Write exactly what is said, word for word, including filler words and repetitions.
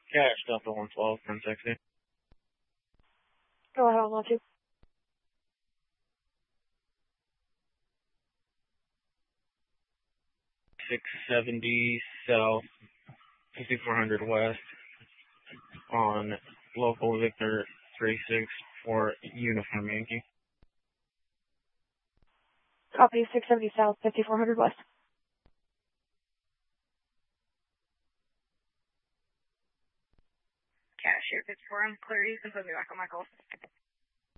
Cash, Delta one twelve, ten sixty. Go ahead, one two. six seventy South, fifty-four hundred West, on local Victor three six for Uniform Yankee. Copy, six seventy South, fifty-four hundred West. Cashier fifty-four, I'm clear. You can put me back on my call.